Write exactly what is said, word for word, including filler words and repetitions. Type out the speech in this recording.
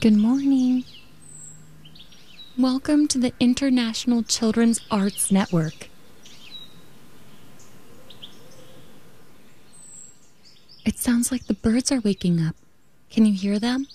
Good morning. Welcome to the International Children's Arts Network. It sounds like the birds are waking up. Can you hear them?